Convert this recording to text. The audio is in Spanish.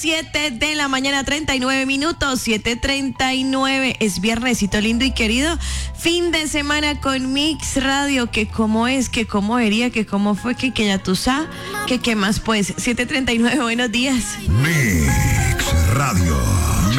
7 de la mañana, 39 minutos, 7:39. Es viernesito lindo y querido. Fin de semana con Mix Radio. Que cómo es, que cómo sería, que cómo fue, que ya tú sabes, que qué más pues. 7:39, buenos días. Mix Radio.